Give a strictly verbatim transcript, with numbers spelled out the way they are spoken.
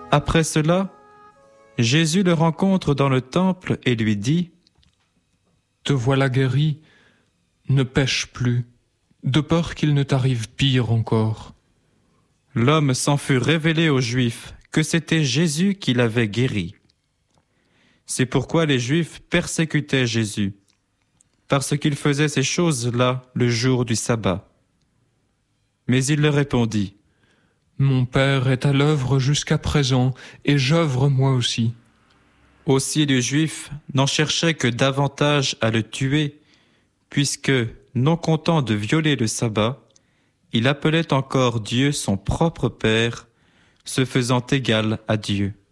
Après cela, Jésus le rencontre dans le temple et lui dit : « Te voilà guéri, ne pêche plus, de peur qu'il ne t'arrive pire encore. » L'homme s'en fut révélé aux Juifs que c'était Jésus qui l'avait guéri. C'est pourquoi les Juifs persécutaient Jésus, parce qu'il faisait ces choses-là le jour du sabbat. Mais il leur répondit : « Mon Père est à l'œuvre jusqu'à présent, et j'œuvre moi aussi. » Aussi les Juifs n'en cherchaient que davantage à le tuer, puisque, non content de violer le sabbat, il appelait encore Dieu son propre Père, se faisant égal à Dieu.